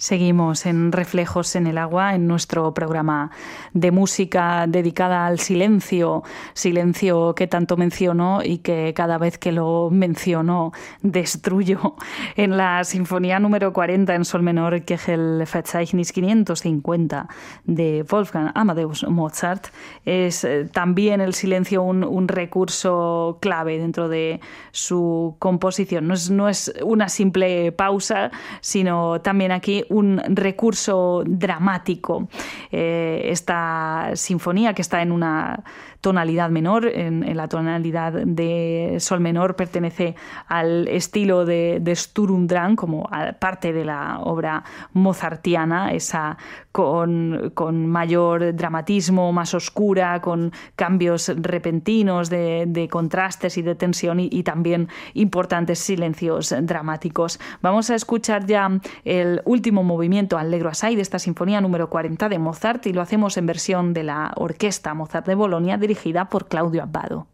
Seguimos en Reflejos en el Agua, en nuestro programa de música dedicada al silencio, silencio que tanto menciono y que cada vez que lo menciono destruyo. En la Sinfonía número 40 en sol menor, Köchel-Verzeichnis 550 de Wolfgang Amadeus Mozart, es también el silencio un recurso clave dentro de su composición. No es una simple pausa, sino también aquí un recurso dramático. Esta sinfonía, que está en una tonalidad menor, en la tonalidad de sol menor, pertenece al estilo de Sturm und Drang, como parte de la obra mozartiana, esa con mayor dramatismo, más oscura, con cambios repentinos de contrastes y de tensión y también importantes silencios dramáticos. Vamos a escuchar ya el último movimiento Allegro assai de esta sinfonía número 40 de Mozart, y lo hacemos en versión de la Orquesta Mozart de Bolonia, dirigida por Claudio Abbado.